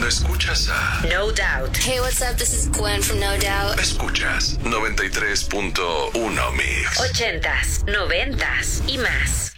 escuchas a No Doubt. Hey, what's up? This is Gwen from No Doubt. Escuchas 93.1 Mix. 80s, 90s y más.